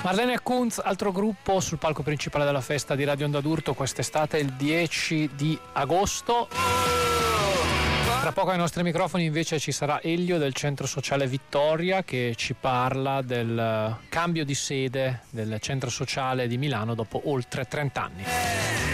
Marlene Kunz, altro gruppo sul palco principale della festa di Radio Onda d'Urto quest'estate, il 10 di agosto. Tra poco ai nostri microfoni invece ci sarà Elio del Centro Sociale Vittoria, che ci parla del cambio di sede del Centro Sociale di Milano dopo oltre 30 anni.